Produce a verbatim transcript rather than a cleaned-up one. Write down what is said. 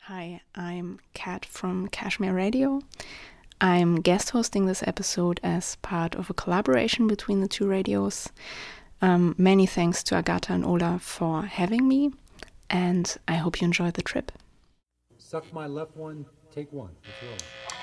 Hi, I'm Kat from Kashmir Radio. I'm guest hosting this episode as part of a collaboration between the two radios. Um, many thanks to Agatha and Ola for having me, and I hope you enjoyed the trip. Suck my left one, take one. Let's roll.